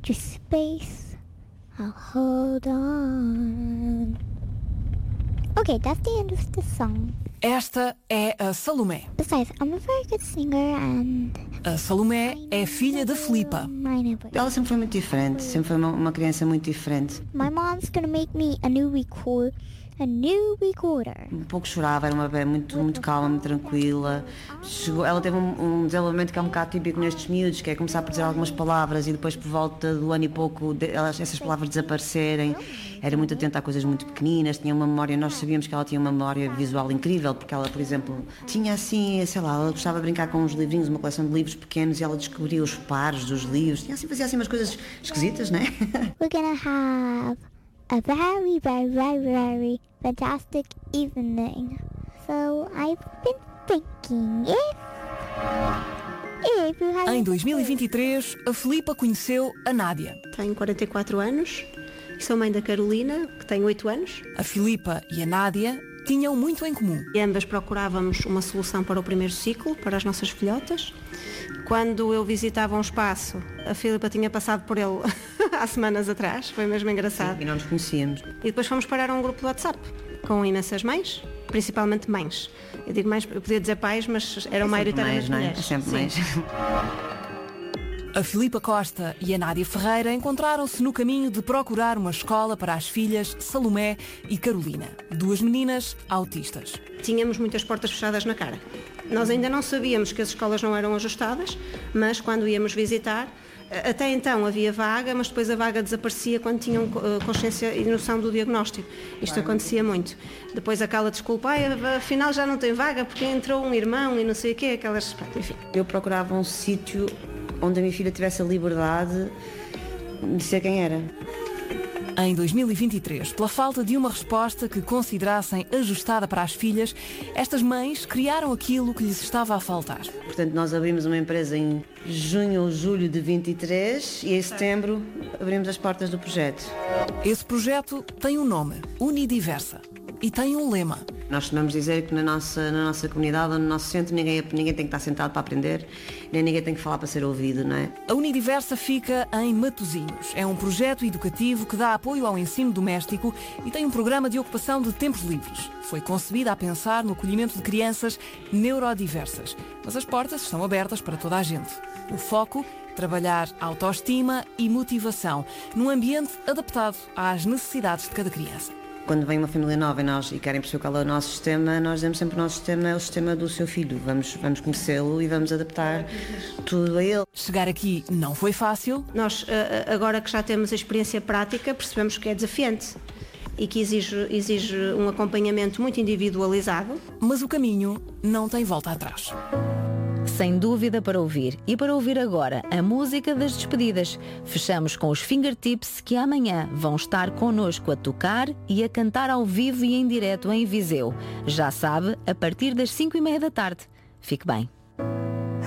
to space, I'll hold on. Okay, that's the end of the song. Esta é a Salomé. Besides, I'm a very good singer and... A Salomé é filha da Filipa. Ela sempre foi muito diferente, sempre foi uma criança muito diferente. My mom's gonna make me a new recorder. Um pouco chorava, era uma bebé muito calma, muito tranquila. Ela teve um desenvolvimento que é um bocado típico nestes miúdos, que é começar por dizer algumas palavras e depois por volta do ano e pouco essas palavras desaparecerem. Era muito atenta a coisas muito pequeninas, tinha uma memória, nós sabíamos que ela tinha uma memória visual incrível, porque ela, por exemplo, tinha assim, sei lá, ela gostava de brincar com uns livrinhos, uma coleção de livros pequenos e ela descobria os pares dos livros, fazia assim umas coisas esquisitas, né? We're gonna have a very, very, very, very fantastic evening. So I've been thinking if you have... Em 2023, a Filipa conheceu a Nádia. Tenho 44 anos e sou mãe da Carolina, que tem 8 anos. A Filipa e a Nádia tinham muito em comum. E ambas procurávamos uma solução para o primeiro ciclo, para as nossas filhotas. Quando eu visitava um espaço, a Filipa tinha passado por ele há semanas atrás, foi mesmo engraçado. Sim, e não nos conhecíamos. E depois fomos parar a um grupo de WhatsApp, com imensas mães, principalmente mães. Eu digo mães, eu podia dizer pais, mas eram maioritariamente mulheres. É sempre mães. A Filipa Costa e a Nádia Ferreira encontraram-se no caminho de procurar uma escola para as filhas Salomé e Carolina, duas meninas autistas. Tínhamos muitas portas fechadas na cara. Nós ainda não sabíamos que as escolas não eram ajustadas, mas quando íamos visitar, até então havia vaga, mas depois a vaga desaparecia quando tinham consciência e noção do diagnóstico. Isto acontecia muito. Depois aquela desculpa, afinal já não tem vaga porque entrou um irmão e não sei o quê, aquelas... Enfim. Eu procurava um sítio onde a minha filha tivesse a liberdade de ser quem era. Em 2023, pela falta de uma resposta que considerassem ajustada para as filhas, estas mães criaram aquilo que lhes estava a faltar. Portanto, nós abrimos uma empresa em junho ou julho de 23 e em setembro abrimos as portas do projeto. Esse projeto tem um nome, Unidiversa, e tem um lema. Nós costumamos dizer que na nossa comunidade ou no nosso centro ninguém tem que estar sentado para aprender, nem ninguém tem que falar para ser ouvido, não é? A Unidiversa fica em Matosinhos. É um projeto educativo que dá apoio ao ensino doméstico e tem um programa de ocupação de tempos livres. Foi concebida a pensar no acolhimento de crianças neurodiversas. Mas as portas estão abertas para toda a gente. O foco, trabalhar autoestima e motivação num ambiente adaptado às necessidades de cada criança. Quando vem uma família nova e querem perceber qual é o nosso sistema, nós dizemos sempre que o nosso sistema é o sistema do seu filho. Vamos conhecê-lo e vamos adaptar tudo a ele. Chegar aqui não foi fácil. Nós, agora que já temos a experiência prática, percebemos que é desafiante e que exige um acompanhamento muito individualizado. Mas o caminho não tem volta atrás. Sem dúvida para ouvir. E para ouvir agora a música das despedidas. Fechamos com os Fingertips que amanhã vão estar connosco a tocar e a cantar ao vivo e em direto em Viseu. Já sabe, a partir das 5:30 da tarde. Fique bem.